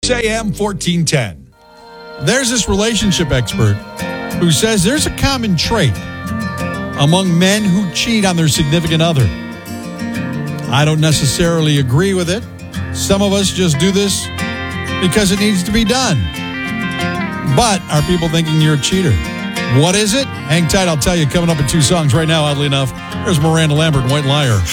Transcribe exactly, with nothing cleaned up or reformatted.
six a.m. fourteen ten. There's this relationship expert who says there's a common trait among men who cheat on their significant other. I don't necessarily agree with it. Some of us just do this because it needs to be done. But are people thinking you're a cheater? What is it? Hang tight, I'll tell you coming up in two songs right now, oddly enough. There's Miranda Lambert and White Liar.